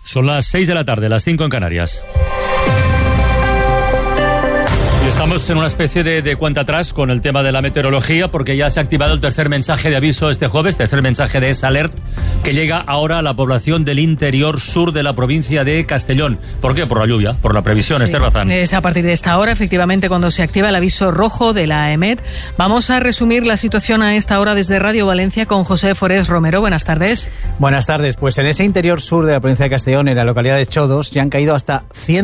Son las 6 de la tarde, las 5 en Canarias. Y estamos en una especie de cuenta atrás con el tema de la meteorología, porque ya se ha activado el tercer mensaje de aviso este jueves, tercer mensaje de S-Alert, que llega ahora a la población del interior sur de la provincia de Castellón. ¿Por qué? Por la lluvia, por la previsión, sí. Esther Bazán. Es a partir de esta hora, efectivamente, cuando se activa el aviso rojo de la EMET. Vamos a resumir la situación a esta hora desde Radio Valencia con José Forés Romero. Buenas tardes. Buenas tardes. Pues en ese interior sur de la provincia de Castellón, en la localidad de Chodos, ya han caído hasta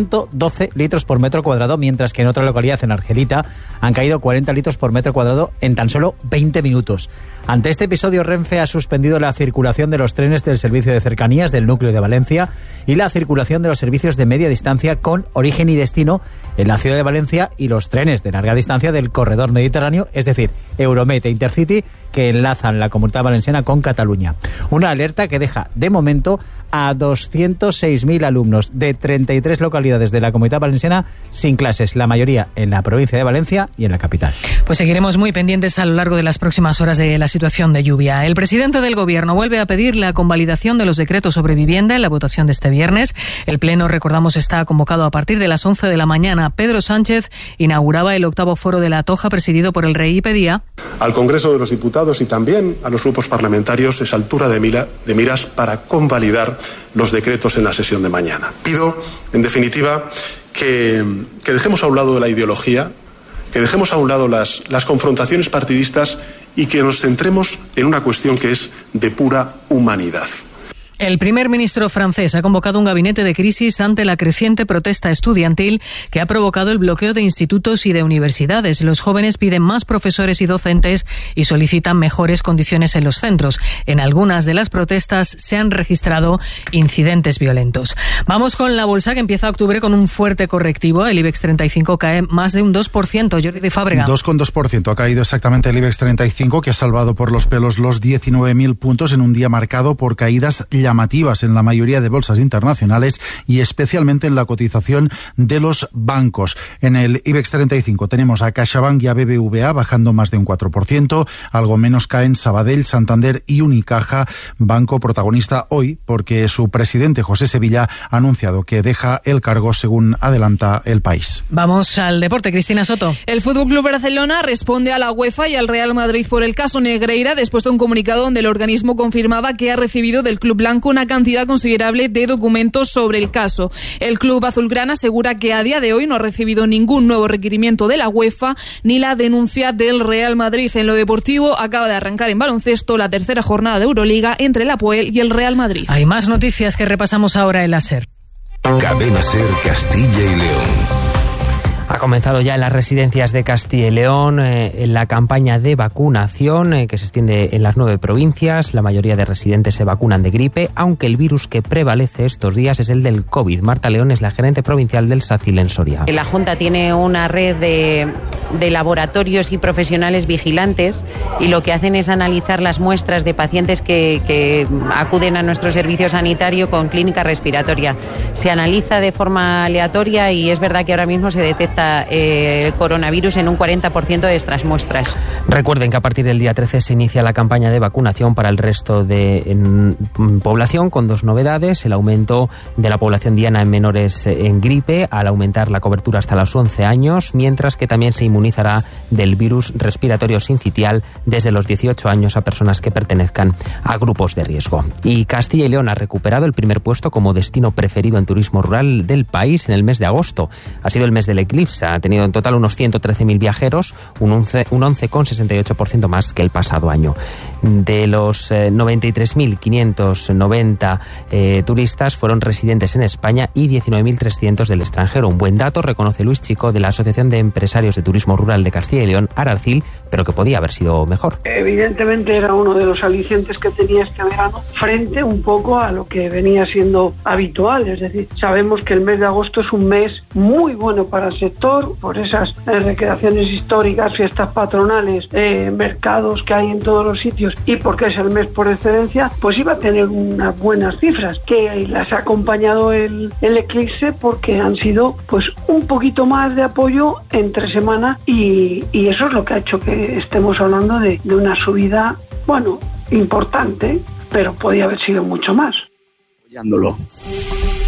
112 litros por metro cuadrado, mientras que en otra localidad, en Argelita, han caído 40 litros por metro cuadrado en tan solo 20 minutos. Ante este episodio, Renfe ha suspendido la circulación de los trenes del servicio de cercanías del núcleo de Valencia y la circulación de los servicios de media distancia con origen y destino en la ciudad de Valencia y los trenes de larga distancia del corredor mediterráneo, es decir, Euromet e Intercity, que enlazan la Comunidad Valenciana con Cataluña. Una alerta que deja, de momento, a 206.000 alumnos de 33 localidades de la Comunidad Valenciana sin clases, la mayoría en la provincia de Valencia y en la capital. Pues seguiremos muy pendientes a lo largo de las próximas horas de la situación de lluvia. El presidente del Gobierno vuelve a pedir la convalidación de los decretos sobre vivienda en la votación de este viernes. El Pleno, recordamos, está convocado a partir de las 11 de la mañana. Pedro Sánchez inauguraba el 8º foro de la Toja, presidido por el Rey, y pedía al Congreso de los Diputados y también a los grupos parlamentarios esa altura de miras para convalidar los decretos en la sesión de mañana. Pido, en definitiva, que dejemos a un lado la ideología, que dejemos a un lado las confrontaciones partidistas y que nos centremos en una cuestión que es de pura humanidad. El primer ministro francés ha convocado un gabinete de crisis ante la creciente protesta estudiantil que ha provocado el bloqueo de institutos y de universidades. Los jóvenes piden más profesores y docentes y solicitan mejores condiciones en los centros. En algunas de las protestas se han registrado incidentes violentos. Vamos con la bolsa, que empieza octubre con un fuerte correctivo. El IBEX 35 cae más de un 2%. Jordi de Fábrega. 2,2% ha caído exactamente el IBEX 35, que ha salvado por los pelos los 19.000 puntos en un día marcado por caídas llamativas en la mayoría de bolsas internacionales y especialmente en la cotización de los bancos. En el IBEX 35 tenemos a CaixaBank y a BBVA bajando más de un 4%, algo menos caen Sabadell, Santander y Unicaja, banco protagonista hoy porque su presidente José Sevilla ha anunciado que deja el cargo, según adelanta El País. Vamos al deporte, Cristina Soto. El FC Barcelona responde a la UEFA y al Real Madrid por el caso Negreira después de un comunicado donde el organismo confirmaba que ha recibido del club blanco una cantidad considerable de documentos sobre el caso. El club azulgrana asegura que a día de hoy no ha recibido ningún nuevo requerimiento de la UEFA ni la denuncia del Real Madrid. En lo deportivo, acaba de arrancar en baloncesto la tercera jornada de Euroliga entre el Apoel y el Real Madrid. Hay más noticias que repasamos ahora en la SER. Cadena SER Castilla y León. Ha comenzado ya en las residencias de Castilla y León la campaña de vacunación que se extiende en las 9 provincias. La mayoría de residentes se vacunan de gripe, aunque el virus que prevalece estos días es el del COVID. Marta León es la gerente provincial del SACIL en Soria. La Junta tiene una red de laboratorios y profesionales vigilantes y lo que hacen es analizar las muestras de pacientes que acuden a nuestro servicio sanitario con clínica respiratoria. Se analiza de forma aleatoria y es verdad que ahora mismo se detecta el coronavirus en un 40% de estas muestras. Recuerden que a partir del día 13 se inicia la campaña de vacunación para el resto de población, con 2 novedades: el aumento de la población diana en menores en gripe al aumentar la cobertura hasta los 11 años, mientras que también se inmunizará del virus respiratorio sincitial desde los 18 años a personas que pertenezcan a grupos de riesgo. Y Castilla y León ha recuperado el primer puesto como destino preferido en turismo rural del país en el mes de agosto. Ha sido el mes del eclipse. Ha tenido en total unos 113.000 viajeros, un 11,68% más que el pasado año. De los 93.590 turistas fueron residentes en España y 19.300 del extranjero. Un buen dato, reconoce Luis Chico, de la Asociación de Empresarios de Turismo Rural de Castilla y León, Ararcil, pero que podía haber sido mejor. Evidentemente era uno de los alicientes que tenía este verano, frente un poco a lo que venía siendo habitual. Es decir, sabemos que el mes de agosto es un mes muy bueno para el sector, por esas recreaciones históricas, fiestas patronales, mercados que hay en todos los sitios, y porque es el mes por excelencia, pues iba a tener unas buenas cifras, que las ha acompañado el eclipse, porque han sido pues un poquito más de apoyo entre semana, y eso es lo que ha hecho que estemos hablando de una subida, bueno, importante, pero podía haber sido mucho más. Apoyándolo.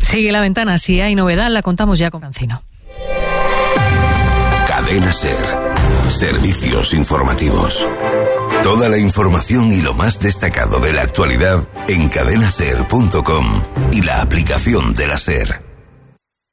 Sigue La Ventana. Si hay novedad, la contamos ya con Cancino. Cadena SER. Servicios informativos. Toda la información y lo más destacado de la actualidad en cadenaser.com y la aplicación de la SER.